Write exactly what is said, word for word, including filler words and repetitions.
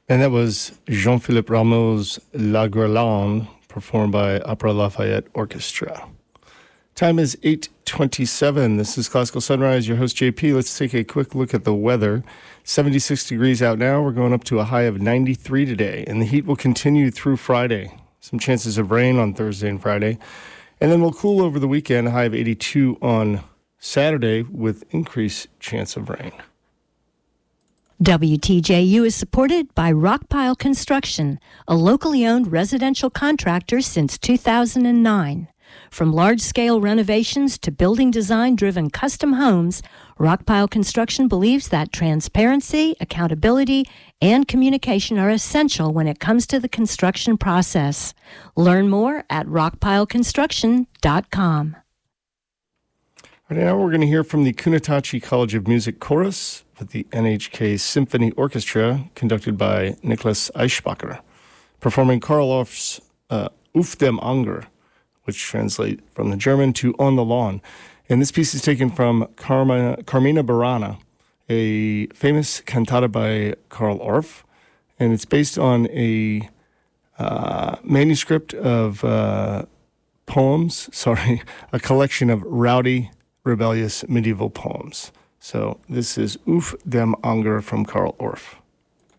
And that was Jean-Philippe Rameau's La Guirlande, performed by Opera Lafayette Orchestra. Time is eight twenty-seven. This is Classical Sunrise, your host J P. Let's take a quick look at the weather. seventy-six degrees out now. We're going up to a high of ninety-three today, and the heat will continue through Friday. Some chances of rain on Thursday and Friday. And then we'll cool over the weekend, a high of eighty-two on Saturday with increased chance of rain. W T J U is supported by Rockpile Construction, a locally owned residential contractor since two thousand nine. From large-scale renovations to building design-driven custom homes, Rockpile Construction believes that transparency, accountability, and communication are essential when it comes to the construction process. Learn more at rock pile construction dot com. Right now we're going to hear from the Kunitachi College of Music Chorus with the N H K Symphony Orchestra, conducted by Nicholas Eichbacher, performing Karl Orff's uh, Auf dem Anger, which translates from the German to On the Lawn. And this piece is taken from Carmina, Carmina Burana, a famous cantata by Karl Orff, and it's based on a uh, manuscript of uh, poems, sorry, a collection of rowdy, rebellious medieval poems. So this is Auf dem Anger from Karl Orff.